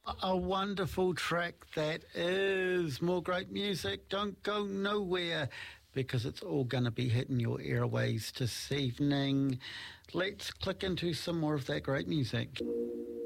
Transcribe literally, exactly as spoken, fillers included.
A wonderful track that is. More great music. Don't go nowhere because it's all going to be hitting your airways this evening. Let's click into some more of that great music.